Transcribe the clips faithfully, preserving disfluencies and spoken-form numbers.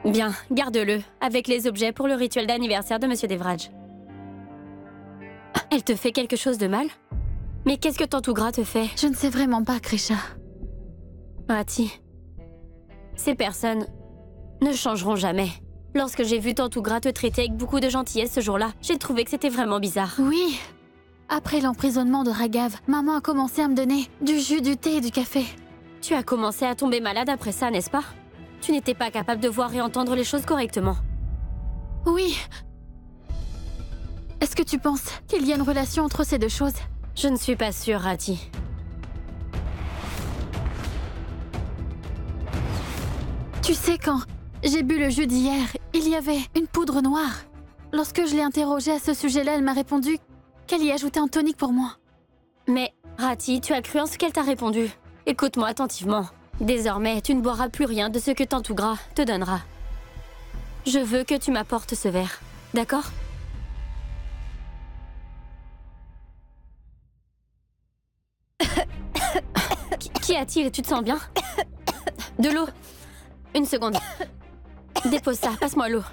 Bien, garde-le, avec les objets pour le rituel d'anniversaire de Monsieur Devraj. Elle te fait quelque chose de mal? Mais qu'est-ce que Tantougra te fait? Je ne sais vraiment pas, Krisha. Rati, ces personnes ne changeront jamais. Lorsque j'ai vu Tantougra te traiter avec beaucoup de gentillesse ce jour-là, j'ai trouvé que c'était vraiment bizarre. Oui. Après l'emprisonnement de Raghav, maman a commencé à me donner du jus, du thé et du café. Tu as commencé à tomber malade après ça, n'est-ce pas? Tu n'étais pas capable de voir et entendre les choses correctement. Oui. Est-ce que tu penses qu'il y a une relation entre ces deux choses? Je ne suis pas sûre, Rati. Tu sais, quand j'ai bu le jus d'hier, il y avait une poudre noire. Lorsque je l'ai interrogée à ce sujet-là, elle m'a répondu qu'elle y ajoutait un tonique pour moi. Mais, Rati, tu as cru en ce qu'elle t'a répondu. Écoute-moi attentivement. Désormais, tu ne boiras plus rien de ce que Tantougra te donnera. Je veux que tu m'apportes ce verre, d'accord? Qu'y a-t-il? Tu te sens bien? De l'eau. Une seconde. Dépose ça, passe-moi l'eau.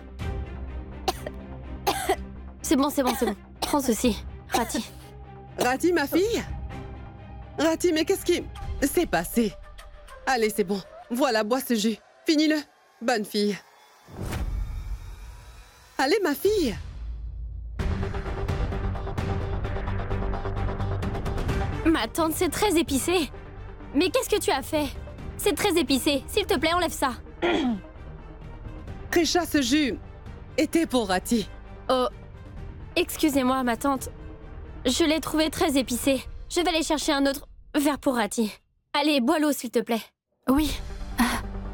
C'est bon, c'est bon, c'est bon. Prends ceci, Rati. Rati, ma fille? Rati, mais qu'est-ce qui s'est passé? Allez, c'est bon. Voilà, bois ce jus. Finis-le. Bonne fille. Allez, ma fille. Ma tante, c'est très épicé. Mais qu'est-ce que tu as fait? C'est très épicé. S'il te plaît, enlève ça. Krisha, ce jus était pour Rati. Oh, excusez-moi, ma tante. Je l'ai trouvé très épicé. Je vais aller chercher un autre verre pour Rati. Allez, bois l'eau, s'il te plaît. Oui.